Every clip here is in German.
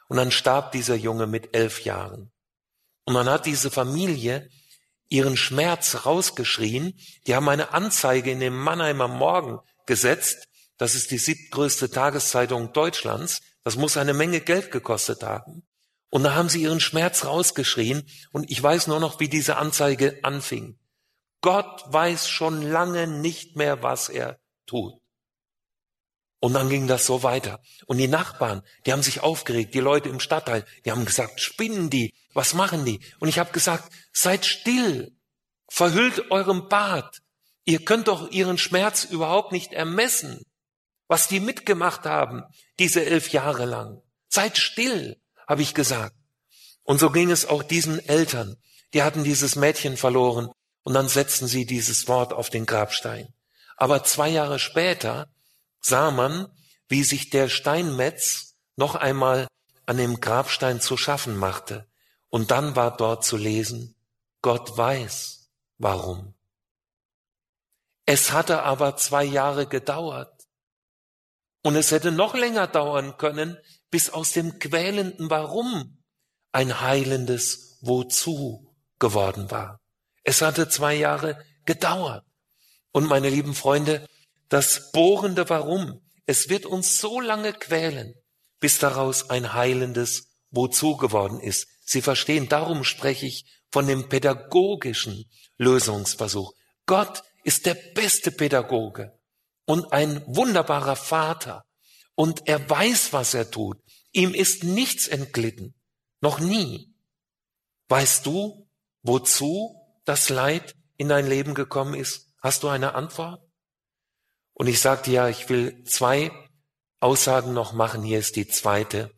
Und dann starb dieser Junge mit 11 Jahren. Und dann hat diese Familie ihren Schmerz rausgeschrien. Die haben eine Anzeige in dem Mannheimer Morgen gesetzt. Das ist die 7. Tageszeitung Deutschlands. Das muss eine Menge Geld gekostet haben. Und da haben sie ihren Schmerz rausgeschrien. Und ich weiß nur noch, wie diese Anzeige anfing. Gott weiß schon lange nicht mehr, was er tut. Und dann ging das so weiter. Und die Nachbarn, die haben sich aufgeregt, die Leute im Stadtteil, die haben gesagt, spinnen die, was machen die? Und ich habe gesagt, seid still, verhüllt eurem Bart. Ihr könnt doch ihren Schmerz überhaupt nicht ermessen, was die mitgemacht haben, diese 11 Jahre lang. Seid still, habe ich gesagt. Und so ging es auch diesen Eltern. Die hatten dieses Mädchen verloren und dann setzten sie dieses Wort auf den Grabstein. Aber 2 Jahre später sah man, wie sich der Steinmetz noch einmal an dem Grabstein zu schaffen machte. Und dann war dort zu lesen, Gott weiß, warum. Es hatte aber 2 Jahre gedauert. Und es hätte noch länger dauern können, bis aus dem quälenden Warum ein heilendes Wozu geworden war. Es hatte 2 Jahre gedauert. Und meine lieben Freunde, das bohrende Warum, es wird uns so lange quälen, bis daraus ein heilendes Wozu geworden ist. Sie verstehen, darum spreche ich von dem pädagogischen Lösungsversuch. Gott ist der beste Pädagoge und ein wunderbarer Vater. Und er weiß, was er tut. Ihm ist nichts entglitten. Noch nie. Weißt du, wozu das Leid in dein Leben gekommen ist? Hast du eine Antwort? Und ich sagte ja, ich will 2 Aussagen noch machen. Hier ist die zweite.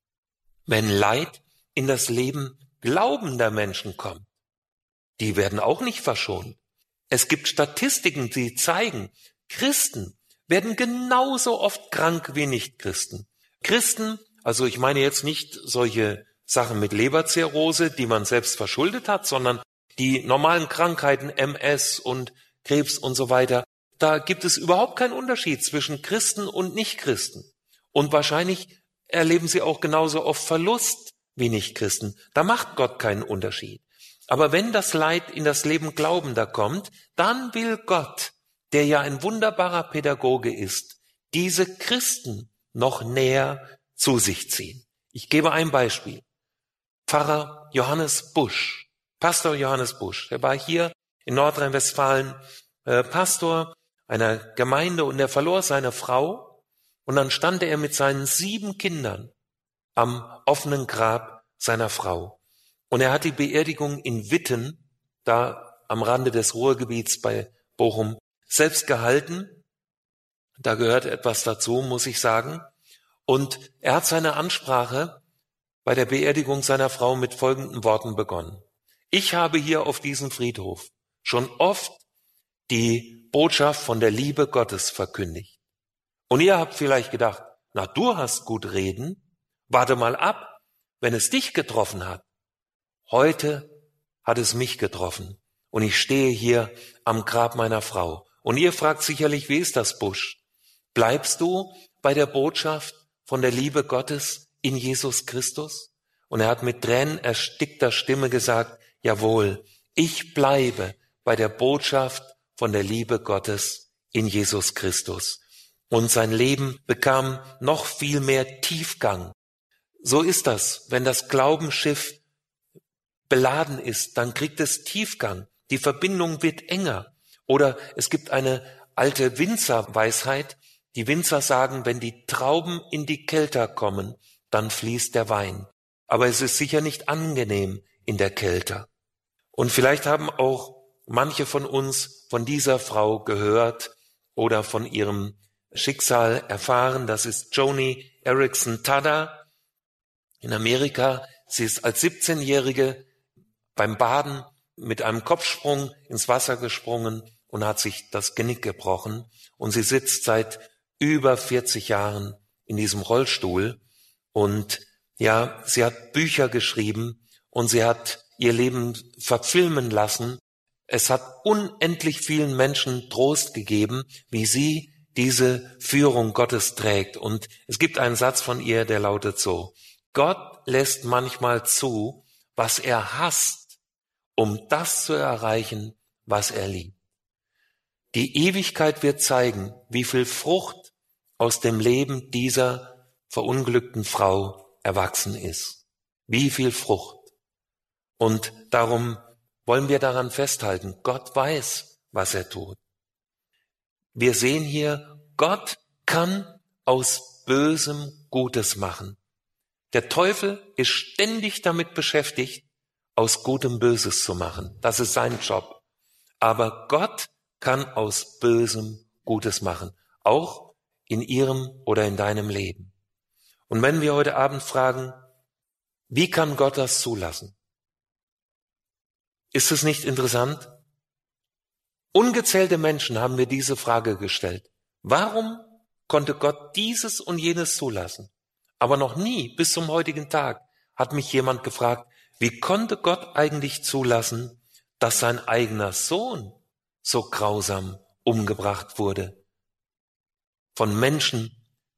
Wenn Leid in das Leben glaubender Menschen kommt, die werden auch nicht verschont. Es gibt Statistiken, die zeigen, Christen werden genauso oft krank wie Nichtchristen. Christen, also ich meine jetzt nicht solche Sachen mit Leberzirrhose, die man selbst verschuldet hat, sondern die normalen Krankheiten, MS und Krebs und so weiter, da gibt es überhaupt keinen Unterschied zwischen Christen und Nichtchristen. Und wahrscheinlich erleben sie auch genauso oft Verlust wie Nichtchristen. Da macht Gott keinen Unterschied. Aber wenn das Leid in das Leben Glaubender kommt, dann will Gott, der ja ein wunderbarer Pädagoge ist, diese Christen noch näher zu sich ziehen. Ich gebe ein Beispiel. Pfarrer Johannes Busch, Pastor Johannes Busch, er war hier in Nordrhein-Westfalen Pastor einer Gemeinde und er verlor seine Frau und dann stand er mit seinen 7 Kindern am offenen Grab seiner Frau. Und er hat die Beerdigung in Witten, da am Rande des Ruhrgebiets bei Bochum, selbst gehalten. Da gehört etwas dazu, muss ich sagen. Und er hat seine Ansprache bei der Beerdigung seiner Frau mit folgenden Worten begonnen. Ich habe hier auf diesem Friedhof schon oft die Botschaft von der Liebe Gottes verkündigt. Und ihr habt vielleicht gedacht, na, du hast gut reden, warte mal ab, wenn es dich getroffen hat. Heute hat es mich getroffen und ich stehe hier am Grab meiner Frau. Und ihr fragt sicherlich, wie ist das, Busch? Bleibst du bei der Botschaft von der Liebe Gottes in Jesus Christus? Und er hat mit tränenerstickter Stimme gesagt, jawohl, ich bleibe bei der Botschaft von der Liebe Gottes in Jesus Christus. Und sein Leben bekam noch viel mehr Tiefgang. So ist das, wenn das Glaubensschiff beladen ist, dann kriegt es Tiefgang. Die Verbindung wird enger. Oder es gibt eine alte Winzerweisheit. Die Winzer sagen, wenn die Trauben in die Kelter kommen, dann fließt der Wein. Aber es ist sicher nicht angenehm in der Kälte. Und vielleicht haben auch manche von uns von dieser Frau gehört oder von ihrem Schicksal erfahren. Das ist Joni Eareckson Tada in Amerika. Sie ist als 17-Jährige beim Baden mit einem Kopfsprung ins Wasser gesprungen und hat sich das Genick gebrochen. Und sie sitzt seit über 40 Jahren in diesem Rollstuhl. Und ja, sie hat Bücher geschrieben und sie hat ihr Leben verfilmen lassen. Es hat unendlich vielen Menschen Trost gegeben, wie sie diese Führung Gottes trägt. Und es gibt einen Satz von ihr, der lautet so: Gott lässt manchmal zu, was er hasst, um das zu erreichen, was er liebt. Die Ewigkeit wird zeigen, wie viel Frucht aus dem Leben dieser verunglückten Frau erwachsen ist. Wie viel Frucht. Und darum wollen wir daran festhalten, Gott weiß, was er tut. Wir sehen hier, Gott kann aus Bösem Gutes machen. Der Teufel ist ständig damit beschäftigt, aus Gutem Böses zu machen. Das ist sein Job. Aber Gott kann aus Bösem Gutes machen, auch in ihrem oder in deinem Leben. Und wenn wir heute Abend fragen, wie kann Gott das zulassen? Ist es nicht interessant? Ungezählte Menschen haben mir diese Frage gestellt. Warum konnte Gott dieses und jenes zulassen? Aber noch nie, bis zum heutigen Tag, hat mich jemand gefragt, wie konnte Gott eigentlich zulassen, dass sein eigener Sohn so grausam umgebracht wurde? Von Menschenhänden,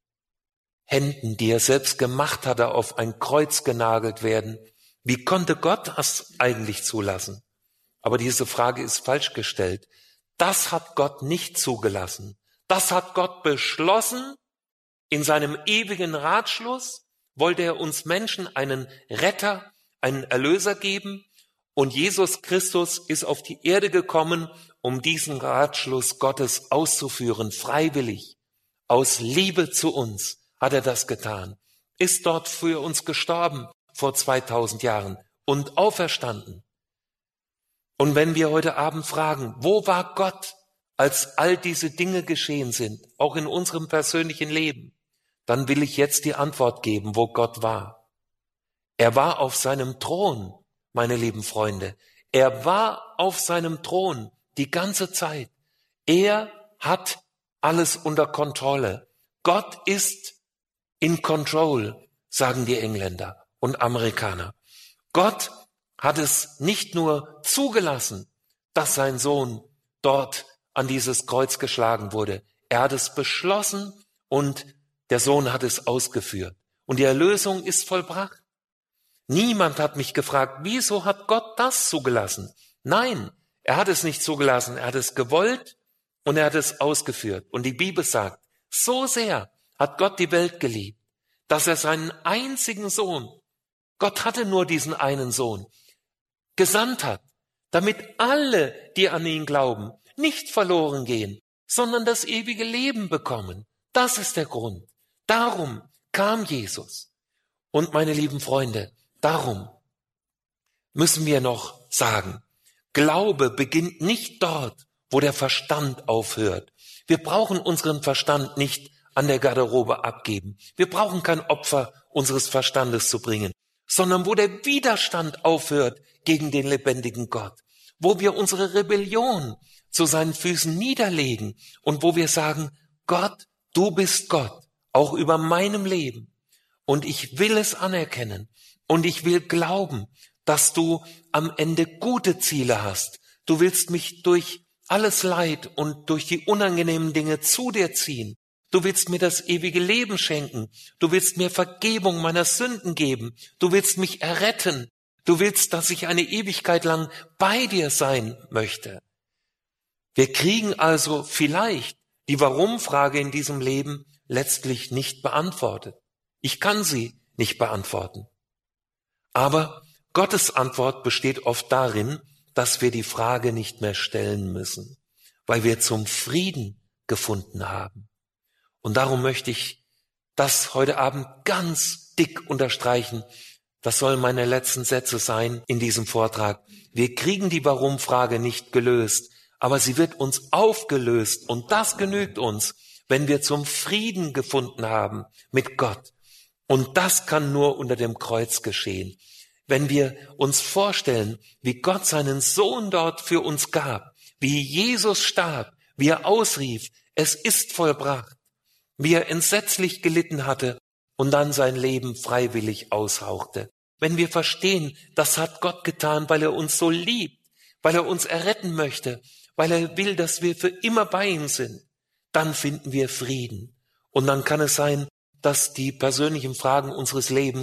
die er selbst gemacht hatte, auf ein Kreuz genagelt werden. Wie konnte Gott das eigentlich zulassen? Aber diese Frage ist falsch gestellt. Das hat Gott nicht zugelassen. Das hat Gott beschlossen. In seinem ewigen Ratschluss wollte er uns Menschen einen Retter, einen Erlöser geben. Und Jesus Christus ist auf die Erde gekommen, um diesen Ratschluss Gottes auszuführen, freiwillig. Aus Liebe zu uns hat er das getan. Ist dort für uns gestorben vor 2000 Jahren und auferstanden. Und wenn wir heute Abend fragen, wo war Gott, als all diese Dinge geschehen sind, auch in unserem persönlichen Leben, dann will ich jetzt die Antwort geben, wo Gott war. Er war auf seinem Thron, meine lieben Freunde. Er war auf seinem Thron die ganze Zeit. Er hat alles unter Kontrolle. Gott ist in control, sagen die Engländer und Amerikaner. Gott hat es nicht nur zugelassen, dass sein Sohn dort an dieses Kreuz geschlagen wurde. Er hat es beschlossen und der Sohn hat es ausgeführt. Und die Erlösung ist vollbracht. Niemand hat mich gefragt, wieso hat Gott das zugelassen? Nein, er hat es nicht zugelassen. Er hat es gewollt und er hat es ausgeführt. Und die Bibel sagt, so sehr hat Gott die Welt geliebt, dass er seinen einzigen Sohn, Gott hatte nur diesen einen Sohn, gesandt hat, damit alle, die an ihn glauben, nicht verloren gehen, sondern das ewige Leben bekommen. Das ist der Grund. Darum kam Jesus. Und meine lieben Freunde, darum müssen wir noch sagen, Glaube beginnt nicht dort, wo der Verstand aufhört. Wir brauchen unseren Verstand nicht an der Garderobe abgeben. Wir brauchen kein Opfer unseres Verstandes zu bringen, sondern wo der Widerstand aufhört gegen den lebendigen Gott, wo wir unsere Rebellion zu seinen Füßen niederlegen und wo wir sagen, Gott, du bist Gott, auch über meinem Leben. Und ich will es anerkennen und ich will glauben, dass du am Ende gute Ziele hast. Du willst mich durch alles Leid und durch die unangenehmen Dinge zu dir ziehen. Du willst mir das ewige Leben schenken. Du willst mir Vergebung meiner Sünden geben. Du willst mich erretten. Du willst, dass ich eine Ewigkeit lang bei dir sein möchte. Wir kriegen also vielleicht die Warum-Frage in diesem Leben letztlich nicht beantwortet. Ich kann sie nicht beantworten. Aber Gottes Antwort besteht oft darin, dass wir die Frage nicht mehr stellen müssen, weil wir zum Frieden gefunden haben. Und darum möchte ich das heute Abend ganz dick unterstreichen. Das sollen meine letzten Sätze sein in diesem Vortrag. Wir kriegen die Warum-Frage nicht gelöst, aber sie wird uns aufgelöst und das genügt uns, wenn wir zum Frieden gefunden haben mit Gott. Und das kann nur unter dem Kreuz geschehen. Wenn wir uns vorstellen, wie Gott seinen Sohn dort für uns gab, wie Jesus starb, wie er ausrief, es ist vollbracht, wie er entsetzlich gelitten hatte und dann sein Leben freiwillig aushauchte. Wenn wir verstehen, das hat Gott getan, weil er uns so liebt, weil er uns erretten möchte, weil er will, dass wir für immer bei ihm sind, dann finden wir Frieden. Und dann kann es sein, dass die persönlichen Fragen unseres Lebens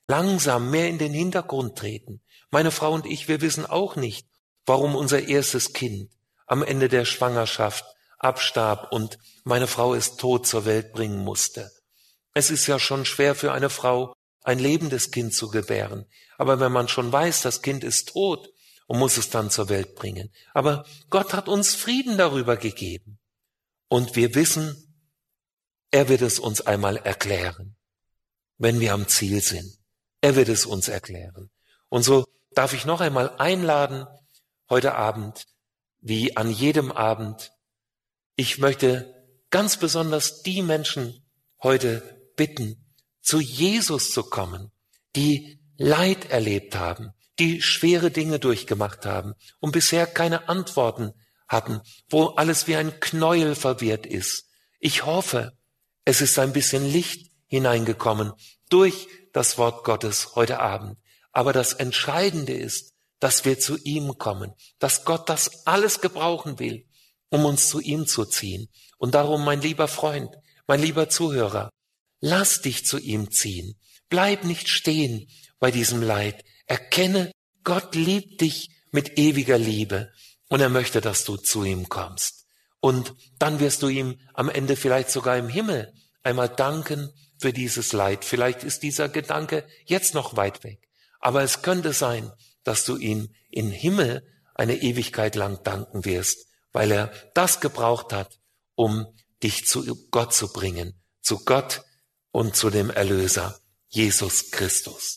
langsam mehr in den Hintergrund treten. Meine Frau und ich, wir wissen auch nicht, warum unser erstes Kind am Ende der Schwangerschaft abstarb und meine Frau es tot zur Welt bringen musste. Es ist ja schon schwer für eine Frau, ein lebendes Kind zu gebären. Aber wenn man schon weiß, das Kind ist tot und muss es dann zur Welt bringen. Aber Gott hat uns Frieden darüber gegeben. Und wir wissen, er wird es uns einmal erklären, wenn wir am Ziel sind. Er wird es uns erklären. Und so darf ich noch einmal einladen, heute Abend, wie an jedem Abend, ich möchte ganz besonders die Menschen heute bitten, zu Jesus zu kommen, die Leid erlebt haben, die schwere Dinge durchgemacht haben und bisher keine Antworten hatten, wo alles wie ein Knäuel verwirrt ist. Ich hoffe, es ist ein bisschen Licht hineingekommen durch das Wort Gottes heute Abend. Aber das Entscheidende ist, dass wir zu ihm kommen, dass Gott das alles gebrauchen will, um uns zu ihm zu ziehen. Und darum, mein lieber Freund, mein lieber Zuhörer, lass dich zu ihm ziehen. Bleib nicht stehen bei diesem Leid. Erkenne, Gott liebt dich mit ewiger Liebe und er möchte, dass du zu ihm kommst. Und dann wirst du ihm am Ende vielleicht sogar im Himmel einmal danken für dieses Leid. Vielleicht ist dieser Gedanke jetzt noch weit weg. Aber es könnte sein, dass du ihm im Himmel eine Ewigkeit lang danken wirst, weil er das gebraucht hat, um dich zu Gott zu bringen, zu Gott und zu dem Erlöser, Jesus Christus.